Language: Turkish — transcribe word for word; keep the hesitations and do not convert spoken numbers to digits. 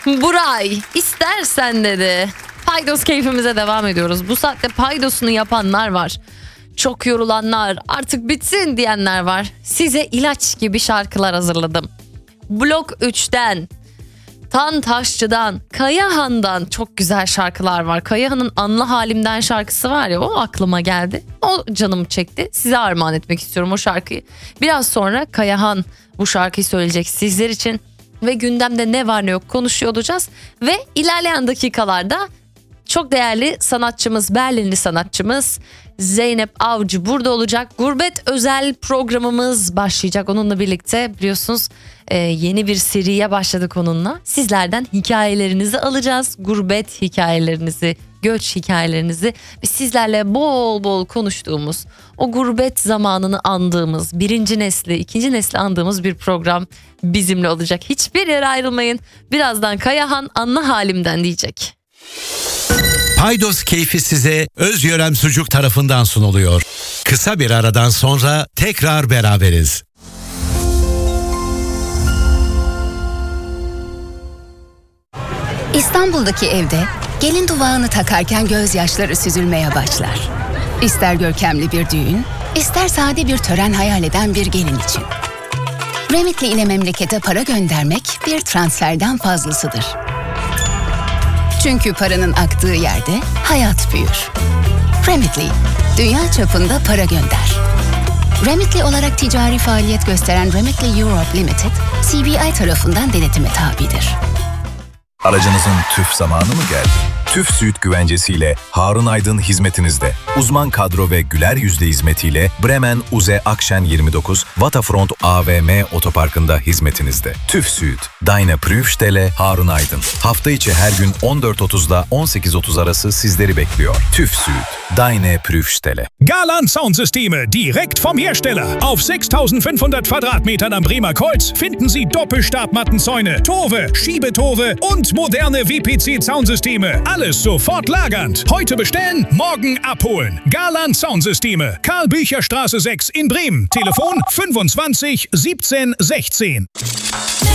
Buray istersen dedi. Paydos keyfimize devam ediyoruz. Bu saatte paydosunu yapanlar var. Çok yorulanlar, artık bitsin diyenler var. Size ilaç gibi şarkılar hazırladım. Blok üçten, Tan Taşçı'dan, Kayahan'dan çok güzel şarkılar var. Kayahan'ın Anla Halimden şarkısı var ya, o aklıma geldi. O canımı çekti. Size armağan etmek istiyorum o şarkıyı. Biraz sonra Kayahan bu şarkıyı söyleyecek sizler için. Ve gündemde ne var ne yok konuşuyor olacağız. Ve ilerleyen dakikalarda çok değerli sanatçımız, Berlinli sanatçımız Zeynep Avcı burada olacak. Gurbet özel programımız başlayacak onunla birlikte. Biliyorsunuz e, yeni bir seriye başladık onunla. Sizlerden hikayelerinizi alacağız. Gurbet hikayelerinizi, göç hikayelerinizi ve sizlerle bol bol konuştuğumuz, o gurbet zamanını andığımız, birinci nesli, ikinci nesli andığımız bir program bizimle olacak. Hiçbir yere ayrılmayın. Birazdan Kayahan Anla Halimden diyecek. Paydos keyfi size Özyörem Sucuk tarafından sunuluyor. Kısa bir aradan sonra tekrar beraberiz. İstanbul'daki evde gelin duvağını takarken gözyaşları süzülmeye başlar. İster görkemli bir düğün, ister sade bir tören hayal eden bir gelin için. Remitly ile memlekete para göndermek bir transferden fazlasıdır. Çünkü paranın aktığı yerde hayat büyür. Remitly, dünya çapında para gönder. Remitly olarak ticari faaliyet gösteren Remitly Europe Limited, C B I tarafından denetime tabidir. Aracınızın TÜV zamanı mı geldi? TÜV Süit güvencesiyle Harun Aydın hizmetinizde. Uzman kadro ve güler yüzlü hizmetiyle Bremen Uze Akşen yirmi dokuz Waterfront A V M otoparkında hizmetinizde. TÜV Süit, Deine Prüfstelle Harun Aydın. Hafta içi her gün on dört otuzda on sekiz otuz arası sizleri bekliyor. TÜV Süit, Deine Prüfstelle. Garland Soundsysteme, direkt vom Hersteller. Auf sechstausendfünfhundert Quadratmetern am Bremer Kreuz finden Sie Doppelstabmattenzäune, Tore, Schiebetore und moderne W P C Soundsysteme. Alles sofort lagernd. Heute bestellen, morgen abholen. Garland Soundsysteme. Karl-Bücher-Straße sechs in Bremen. Telefon fünfundzwanzig siebzehn sechzehn.